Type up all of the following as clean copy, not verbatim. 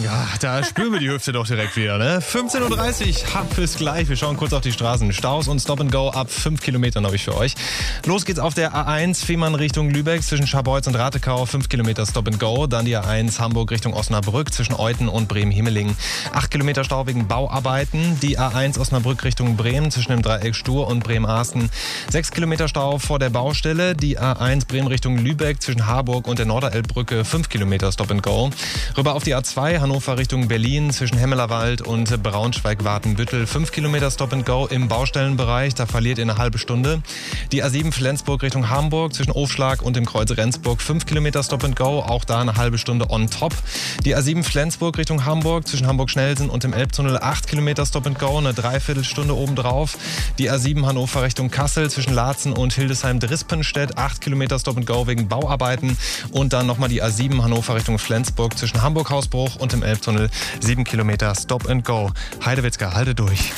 Ja, da spüren wir die Hüfte doch direkt wieder, ne? 15.30 Uhr, bis gleich. Wir schauen kurz auf die Straßen. Staus und Stop and Go ab 5 Kilometern habe ich für euch. Los geht's auf der A1 Fehmarn Richtung Lübeck zwischen Scharbeutz und Ratekau, 5 Kilometer Stop and Go. Dann die A1 Hamburg Richtung Osnabrück zwischen Euten und Bremen-Himmelingen. 8 Kilometer Stau wegen Bauarbeiten. Die A1 Osnabrück Richtung Bremen zwischen dem Dreieck Stur und Bremen-Arsten. 6 Kilometer Stau vor der Baustelle. Die A1 Bremen Richtung Lübeck zwischen Harburg und der Norderelbbrücke, 5 Kilometer Stop and Go. Rüber auf die A2 Hannover Richtung Berlin zwischen Hemmelerwald und Braunschweig-Watenbüttel, 5 Kilometer Stop and Go im Baustellenbereich. Da verliert ihr eine halbe Stunde. Die A7 Flensburg Richtung Hamburg zwischen Aufschlag und dem Kreuz Rendsburg, 5 Kilometer Stop and Go. Auch da eine halbe Stunde on top. Die A7 Flensburg Richtung Hamburg zwischen Hamburg-Schnellsen und dem Elbtunnel, 8 Kilometer Stop and Go, eine Dreiviertelstunde obendrauf. Die A7 Hannover Richtung Kassel zwischen Laatzen und Hildesheim-Drispenstedt, 8 Kilometer Stop and Go wegen Bauarbeiten. Und dann nochmal die A7 Hannover Richtung Flensburg zwischen Hamburg-Hausbruch und dem Elbtunnel, 7 Kilometer Stop and Go. Heidewitzka, halte durch.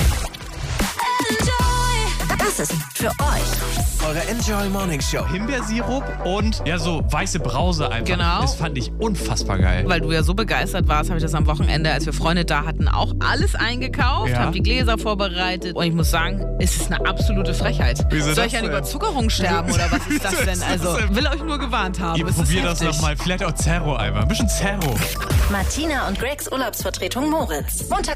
Das ist für euch eure Enjoy Morning Show. Himbeersirup und ja, so weiße Brause einfach. Genau. Das fand ich unfassbar geil. Weil du ja so begeistert warst, habe ich das am Wochenende, als wir Freunde da hatten, auch alles eingekauft, Ja. habe die Gläser vorbereitet und ich muss sagen, es ist eine absolute Frechheit. Wieso Soll das ich an denn? Überzuckerung sterben oder was ist das denn? Also, will euch nur gewarnt haben. Ihr Es ist probiert das heftig. nochmal. Vielleicht auch Zerro einmal. Ein bisschen Zerro. Martina und Gregs Urlaubsvertretung Moritz. Montag